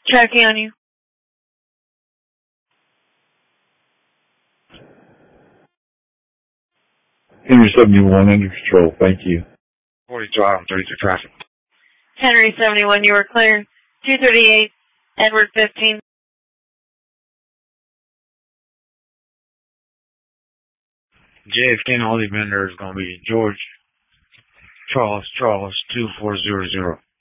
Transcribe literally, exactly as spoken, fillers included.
Checking on you. Henry seventy-one under control. Thank you. forty-two out on thirty-two traffic. Henry seventy-one, you are clear. two thirty-eight, Edward fifteen. J F K and all the vendor is going to be George Charles Charles two four zero zero.